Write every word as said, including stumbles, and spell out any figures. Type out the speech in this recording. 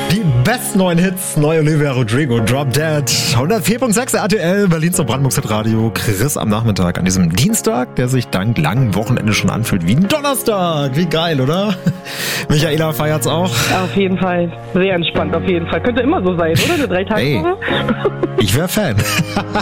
Die besten neuen Hits, neue Olivia Rodrigo, Drop Dead, hundertvier Komma sechs R T L, Berlins und Brandenburgs Hitradio, Chris am Nachmittag an diesem Dienstag, der sich dank langem Wochenende schon anfühlt wie ein Donnerstag. Wie geil, oder? Michaela feiert's auch. Auf jeden Fall. Sehr entspannt, auf jeden Fall. Könnte immer so sein, oder? Eine Drei-Tage-Woche? Hey, ich wäre Fan.